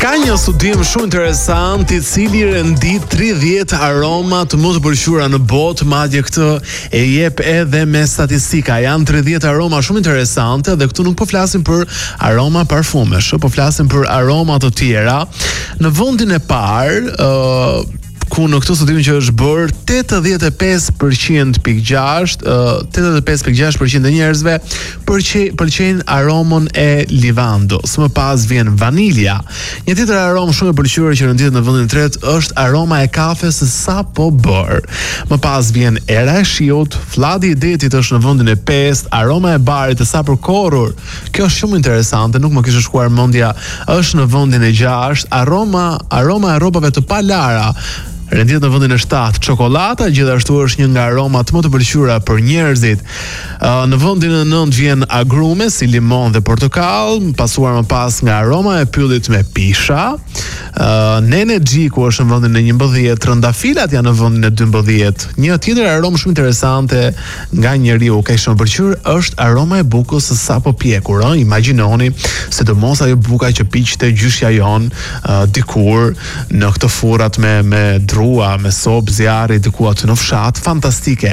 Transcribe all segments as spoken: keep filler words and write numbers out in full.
Ka një studim shumë interesant i cili rendit tridhjetë aroma të më të pëlqyera në botë, madje këtë e jep edhe me statistika. Janë tridhjetë aroma shumë interesante dhe këtu nuk po flasim për aroma parfumesh, po flasim për aroma të tjera. Në vendin e parë, uh, ku në këtë studim që është bërë, tetëdhjetë e pesë përqind pikë gjashtë, tetëdhjetë e pesë pikë gjashtë përqind e njerëzve pëlqejnë aromën e livandos. Më pas vjen vanilja. Një tjetër aromë shumë e pëlqyer që renditet në vendin e tretë është aroma e kafes së sapo bër. Më pas vjen era e shiut, flladhi i detit është në vendin e pestë, aroma e barit të sapërkorrur. Kjo është shumë interesante, nuk më kishte shkuar mendja, është në vendin e gjashtë, aroma aroma e rrobave të palara. Renditet në vendin e shtatë, çokolata gjithashtu është një nga aromat më të pëlqyera për njerëzit. Uh, në vendin e nëntë vjen agrume si limon dhe portokall, pasuar më pas nga aroma e pyllit me pisha. Uh, Nene Xhiku është në vendin e njëmbëdhjetë, trëndafilat janë në vendin e dymbëdhjetë. Një tjetër aromë shumë interesante nga njeriu ka shumë pëlqyer është aroma e bukës së sapo pjekur. Ë, imagjinoni sidomos ajo buka që piqte gjyshja jon uh, dikur në këtë furrat me me rua, me sop, zjarri, diku aty në fshat, fantastike.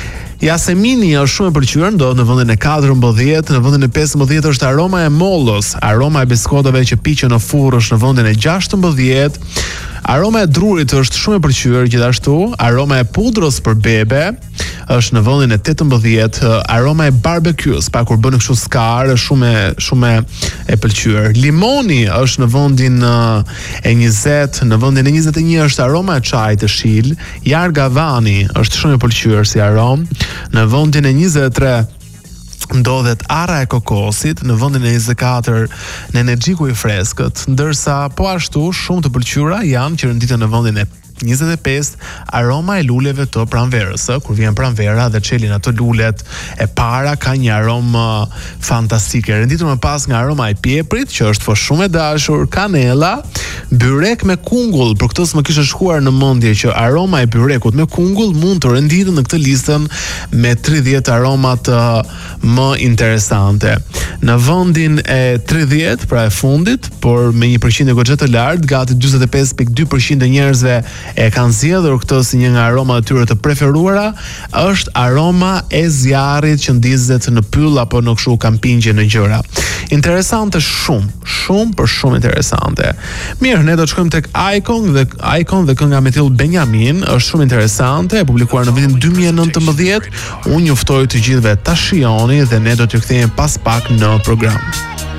Jasemini është shumë e pëlqyer, ndodhet në vendin e katërmbëdhjetë, në vendin e pesëmbëdhjetë është aroma e mollos, aroma e biskotave që piqen në furrë është në vendin e gjashtëmbëdhjetë. Aroma e drurit është shumë e pëlqyer gjithashtu, aroma e pudrës për bebe është në vendin e tetëmbëdhjetë, aroma e barbecues, pa kur bën kështu skar, është shumë e shumë e pëlqyer. Limoni është në vendin e njëzet, në vendin e njëzet e një është aroma e çajit të shil, jargavani është shumë e pëlqyer si aromë, në vendin e njëzet e tre ndodhet arra e kokosit, në vendin e njëzet e katër Nene Xhiku i freskët, ndërsa po ashtu shumë të pëlqyera janë që renditen në vendin e njëzet e pesë aroma e luleve të pranverës. Kur vjen pranvera dhe çelin ato lulet e para, ka një aromë fantastike. Renditur më pas nga aroma e pieprit, që është fort shumë e dashur, kanela, byrek me kungull. Për këtë s'më kishte shkuar në mendje që aroma e byrekut me kungull mund të renditet në këtë listën me tridhjetë aroma të më interesante. Në vendin e tridhjetë, pra e fundit, por me një përqindje goxha të lartë, gati dyzet e pesë pikë dy përqind e njerëzve e kanë zgjedhur këtë si një nga aromat e tyre të preferuara, është aroma e zjarrit që ndizet në pyll apo në kështu kampingje në gjëra. Interesante shumë, shumë për shumë interesante. Mirë, ne do të shkojmë tek Icon dhe Icon dhe kënga me till Benjamin është shumë interesante, e publikuar në vitin dy mijë e nëntëmbëdhjetë. Unë ju ftoj të gjithëve ta shijoni dhe ne do t'ju kthehemi pas pak në program.